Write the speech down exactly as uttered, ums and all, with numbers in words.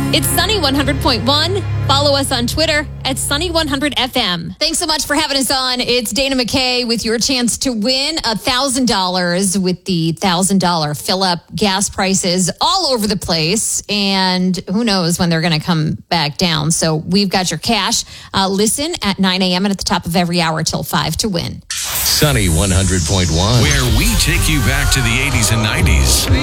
It's Sunny one hundred point one. Follow us on Twitter at Sunny one hundred F M. Thanks so much for having us on. It's Dana McKay with your chance to win one thousand dollars with the one thousand dollars fill-up. Gas prices all over the place, and who knows when they're going to come back down. So we've got your cash. Uh, listen at nine a.m. and at the top of every hour till five to win. Sunny one hundred point one, where we take you back to the eighties and nineties.